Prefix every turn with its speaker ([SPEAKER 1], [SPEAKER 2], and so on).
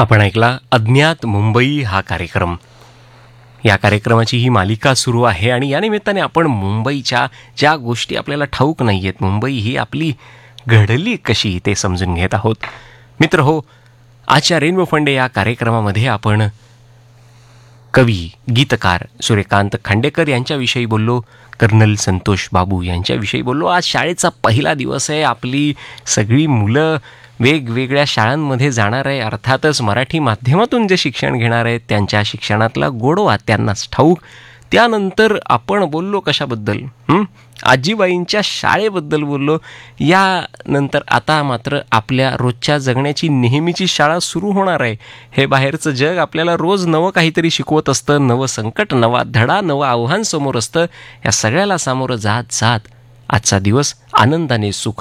[SPEAKER 1] आपण ऐकला अज्ञात मुंबई हा कार्यक्रम. या कार्यक्रमाची ही मालिका सुरू आहे आणि या निमित्ताने आपण मुंबईच्या ज्या गोष्टी आपल्याला ठाऊक नाही आहेत, मुंबई ही आपली घडली कशी ते समजून घेत आहोत. मित्र हो, आजच्या रेनबो फंडे या कार्यक्रमामध्ये आपण कवी, गीतकार सूर्यकांत खांडेकर यांच्याविषयी बोललो, कर्नल संतोष बाबू यांच्याविषयी बोललो. आज शाळेचा पहिला दिवस आहे. आपली सगळी मुलं वेगवेगळ्या शाळांमध्ये जाणार आहे. अर्थातच मराठी माध्यमातून जे शिक्षण घेणार आहेत त्यांच्या शिक्षणातला गोडवा त्यांनाच ठाऊक. त्यानंतर आपण बोललो कशाबद्दल? आजीबाईंच्या शाळेबद्दल बोललो. यानंतर आता मात्र आपल्या रोजच्या जगण्याची नेहमीची शाळा सुरू होणार आहे. हे बाहेरचं जग आपल्याला रोज नवं काहीतरी शिकवत असतं. नवं संकट, नवा धडा, नवं आव्हान समोर असतं. या सगळ्याला सामोरं जात जात आजचा दिवस आनंदाने, सुख